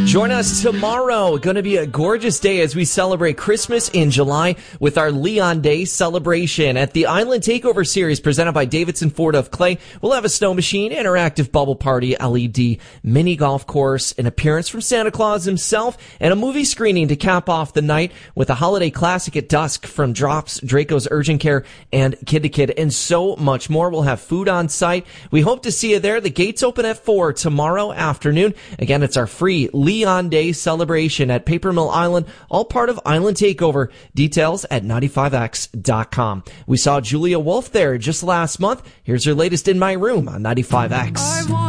Join us tomorrow. Going to be a gorgeous day as we celebrate Christmas in July with our Leon Day celebration at the Island Takeover Series presented by Davidson Ford of Clay. We'll have a snow machine, interactive bubble party, LED, mini golf course, an appearance from Santa Claus himself, and a movie screening to cap off the night with a holiday classic at dusk from Drops, Draco's Urgent Care, and Kid to Kid, and so much more. We'll have food on site. We hope to see you there. The gates open at 4 tomorrow afternoon. Again, it's our free Leon Day celebration at Paper Mill Island, all part of Island Takeover. Details at 95x.com. We saw Julia Wolf there just last month. Here's her latest In My Room on 95X.